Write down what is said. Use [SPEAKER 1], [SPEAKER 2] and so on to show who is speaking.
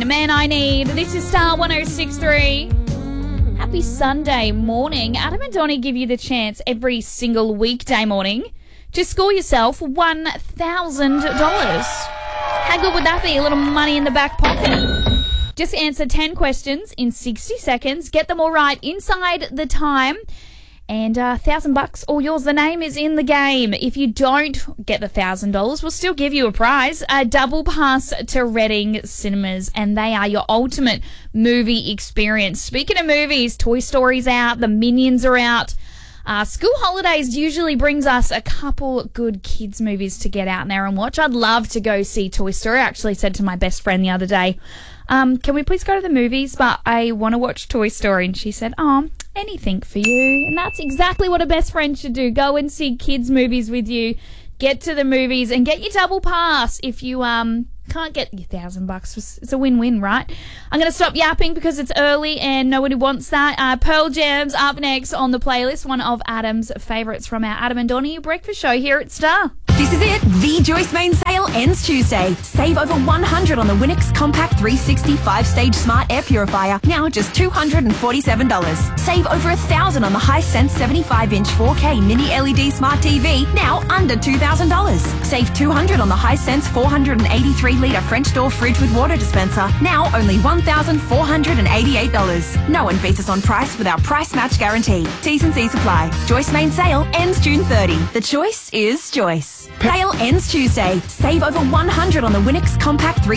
[SPEAKER 1] Man I Need. This is Star 106.3. Happy Sunday morning. Adam and Donnie give you the chance every single weekday morning to score yourself $1,000. How good would that be? A little money in the back pocket. Just answer 10 questions in 60 seconds. Get them all right inside the time. And $1,000 all yours. The name is in the game. If you don't get the $1,000, we'll still give you a prize. A double pass to Reading Cinemas, and they are your ultimate movie experience. Speaking of movies, Toy Story's out, the Minions are out. School holidays usually brings us a couple good kids movies to get out there and watch. I'd love to go see Toy Story. I actually said to my best friend the other day, can we please go to the movies? But I want to watch Toy Story. And she said, anything for you. And that's exactly what a best friend should do. Go and see kids movies with you. Get to the movies and get your double pass if you can't get your $1,000. It's a win-win, right? I'm going to stop yapping because it's early and nobody wants that. Pearl Jam's up next on the playlist, one of Adam's favourites from our Adam and Donnie breakfast show here at Star.
[SPEAKER 2] This is it. The Joyce Main sale ends Tuesday. Save over $100 on the Winix Compact 360 5-stage Smart Air Purifier, now just $247. Save over $1,000 on the Hisense 75-inch 4K Mini LED Smart TV, now under $2,000. Save $200 on the Hisense 483-litre French door fridge with water dispenser, now only $1,488. No one beats us on price with our price match guarantee. T's and C's apply. Joyce Main sale ends June 30. The choice is Joyce. Sale ends Tuesday. Save over $100 on the Winix Compact 3